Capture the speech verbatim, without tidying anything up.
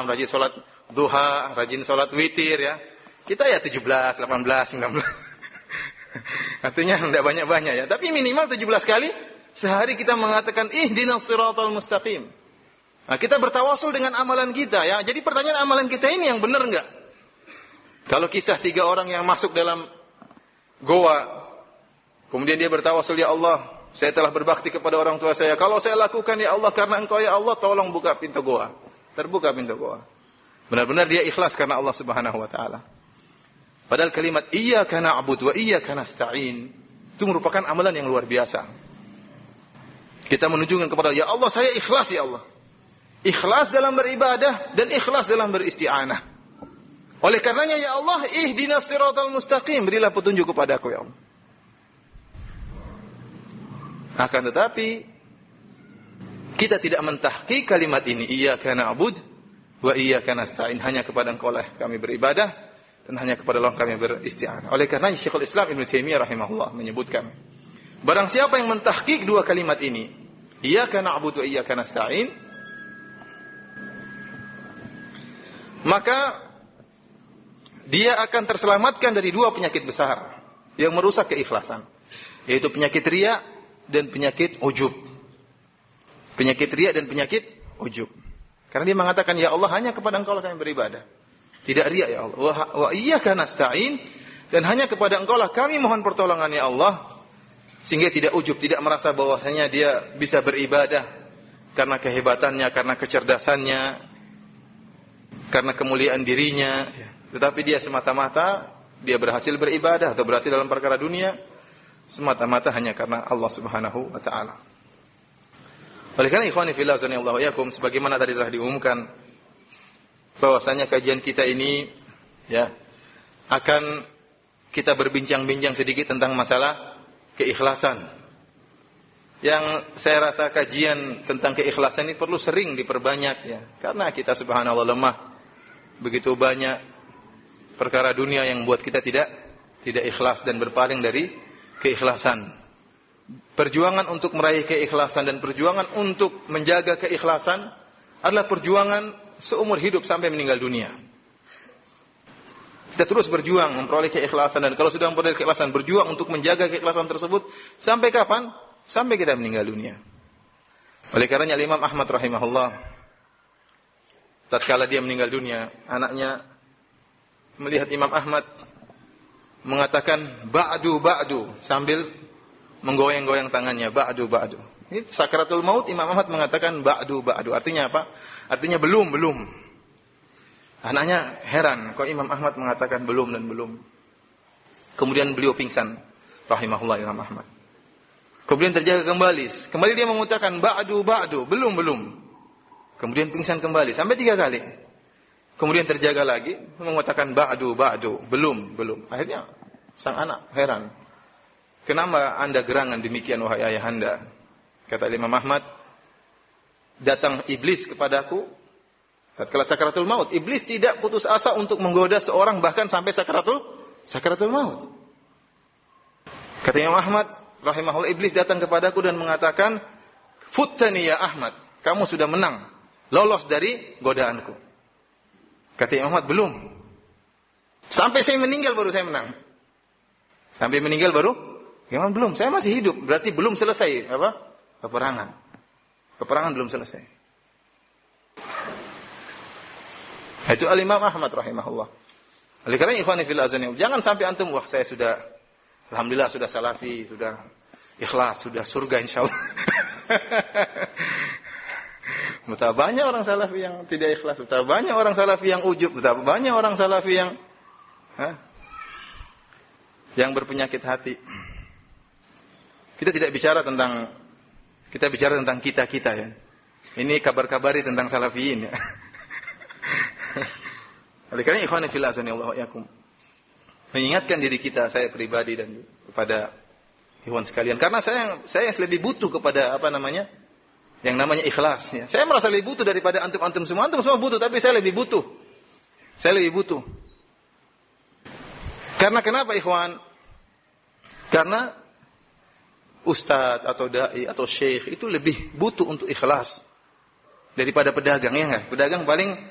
malam, rajin sholat duha, rajin sholat witir ya. Kita ya tujuh belas, delapan belas, sembilan belas. Artinya tidak banyak-banyak ya. Tapi minimal tujuh belas kali sehari kita mengatakan ihdinas siratal mustaqim. Nah, kita bertawasul dengan amalan kita ya. Jadi pertanyaan amalan kita ini yang benar enggak? Kalau kisah tiga orang yang masuk dalam goa, kemudian dia bertawasul, ya Allah, saya telah berbakti kepada orang tua saya. Kalau saya lakukan ya Allah karena Engkau ya Allah, tolong buka pintu goa. Terbuka pintu goa. Benar-benar dia ikhlas karena Allah Subhanahu wa taala. Padahal kalimat iyyaka na'budu wa iyyaka nasta'in itu merupakan amalan yang luar biasa. Kita menunjukkan kepada ya Allah, saya ikhlas ya Allah. Ikhlas dalam beribadah dan ikhlas dalam beristi'anah. Oleh karenanya ya Allah, ihdinas siratal mustaqim, berilah petunjuk kepadaku ya Allah. Akan tetapi kita tidak mentahqiq kalimat ini, iyyaka na'budu wa iyyaka nasta'in, hanya kepada Engkau lah kami beribadah dan hanya kepada Allah kami beristi'anah. Oleh karenanya Syekhul Islam Ibnu Taimiyah rahimahullah menyebutkan, barang siapa yang mentahqiq dua kalimat ini, iyyaka na'budu wa iyyaka nasta'in, maka dia akan terselamatkan dari dua penyakit besar yang merusak keikhlasan, yaitu penyakit riya dan penyakit ujub. Penyakit riya dan penyakit ujub. Karena dia mengatakan ya Allah, hanya kepada Engkau lah kami beribadah. Tidak riya ya Allah. Wa, wa iyyaka nasta'in, dan hanya kepada Engkau lah kami mohon pertolongan ya Allah. Sehingga tidak ujub, tidak merasa bahwasanya dia bisa beribadah karena kehebatannya, karena kecerdasannya, karena kemuliaan dirinya, tetapi dia semata-mata dia berhasil beribadah atau berhasil dalam perkara dunia semata-mata hanya karena Allah Subhanahu wa taala. Oleh karena ikhwani fillah azanillahu wa iyyakum, sebagaimana tadi telah diumumkan bahwasanya kajian kita ini ya akan kita berbincang-bincang sedikit tentang masalah keikhlasan. Yang saya rasa kajian tentang keikhlasan ini perlu sering diperbanyak ya, karena kita subhanallah lemah. Begitu banyak perkara dunia yang membuat kita tidak tidak ikhlas dan berpaling dari keikhlasan. Perjuangan untuk meraih keikhlasan dan perjuangan untuk menjaga keikhlasan adalah perjuangan seumur hidup sampai meninggal dunia. Kita terus berjuang memperoleh keikhlasan, dan kalau sudah memperoleh keikhlasan, berjuang untuk menjaga keikhlasan tersebut sampai kapan? Sampai kita meninggal dunia. Oleh karenanya Imam Ahmad rahimahullah, tatkala dia meninggal dunia, anaknya melihat Imam Ahmad mengatakan ba'du ba'du sambil menggoyang-goyang tangannya, ba'du ba'du. Ini sakaratul maut, Imam Ahmad mengatakan ba'du ba'du. Artinya apa? Artinya belum, belum. Anaknya heran, kok Imam Ahmad mengatakan belum dan belum. Kemudian beliau pingsan, rahimahullah Imam Ahmad. Kemudian terjaga kembali. Kembali dia mengucapkan ba'du ba'du, belum, belum. Kemudian pingsan kembali sampai tiga kali. Kemudian terjaga lagi, mengatakan ba'du ba'du, belum, belum. Akhirnya sang anak heran. Kenapa anda gerangan demikian wahai ayahanda? Kata Imam Ahmad, datang iblis kepadaku tatkala sakaratul maut. Iblis tidak putus asa untuk menggoda seorang bahkan sampai sakaratul sakaratul maut. Kata Imam Ahmad rahimahullah, iblis datang kepadaku dan mengatakan, "Futtani ya Ahmad, kamu sudah menang, lolos dari godaanku." Kata Imam Ahmad, "Belum. Sampai saya meninggal baru saya menang." Sampai meninggal baru? Imam belum, saya masih hidup. Berarti belum selesai apa? Peperangan. Peperangan belum selesai. Itu Al-Imam Ahmad rahimahullah. Oleh karena ikhwani fil azani, jangan sampai antum wah saya sudah alhamdulillah sudah salafi, sudah ikhlas, sudah surga insyaallah. Betapa banyak orang salafi yang tidak ikhlas, betapa banyak orang salafi yang ujub, betapa banyak orang salafi yang ha? yang berpenyakit hati. Kita tidak bicara tentang kita bicara tentang kita-kita ya. Ini kabar-kabari tentang salafiyin ya. Oleh karena ikhwan fillah azanillahu wa iyyakum, mengingatkan diri kita, saya pribadi dan kepada ikhwan sekalian, karena saya saya lebih butuh kepada apa namanya? Yang namanya ikhlas ya. Saya merasa lebih butuh daripada antum-antum semua. Antum semua butuh, tapi saya lebih butuh. Saya lebih butuh. Karena kenapa ikhwan? Karena ustadz atau dai atau syekh itu lebih butuh untuk ikhlas daripada pedagang, ya enggak? Pedagang paling